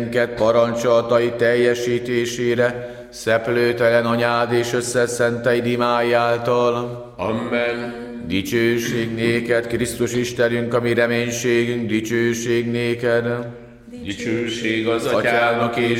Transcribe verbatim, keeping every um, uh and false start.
minket parancsoltai teljesítésére, szeplőtelen anyád és összeszenteid imájáltal. Amen. Dicsőség néked, Krisztus Istenünk, ami reménységünk, dicsőség néked. Dicsőség az Atyának és